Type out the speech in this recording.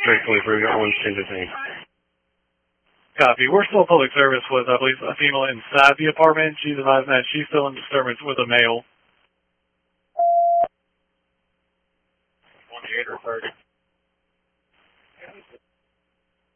323, got 110. Copy. We're still public service with, I believe, a female inside the apartment. She's advising that she's still in disturbance with a male. 28 or 30.